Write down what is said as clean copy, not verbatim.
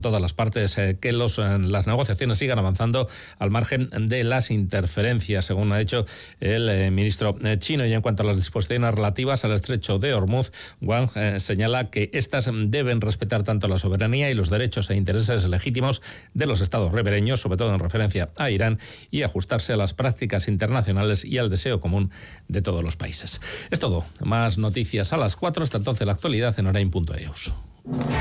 todas las partes que las negociaciones sigan avanzando al margen de las interferencias, según ha dicho el ministro chino. Y en cuanto a las disposiciones relativas al estrecho de Hormuz, Wang señala que estas deben respetar tanto la soberanía y los derechos e intereses legítimos de los estados ribereños, sobre todo en referencia a Irán, y ajustarse a las prácticas internacionales y al deseo común de todos los países. Es todo. Más noticias a las 4. Hasta entonces la actualidad en Orain.eus.